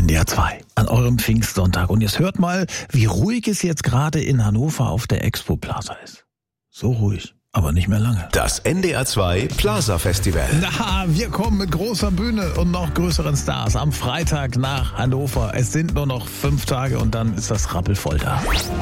NDR 2 an eurem Pfingstsonntag. Und jetzt hört mal, wie ruhig es jetzt gerade in Hannover auf der Expo Plaza ist. So ruhig, aber nicht mehr lange. Das NDR 2 Plaza Festival. Na, wir kommen mit großer Bühne und noch größeren Stars am Freitag nach Hannover. Es sind nur noch 5 Tage und dann ist das rappelvoll da.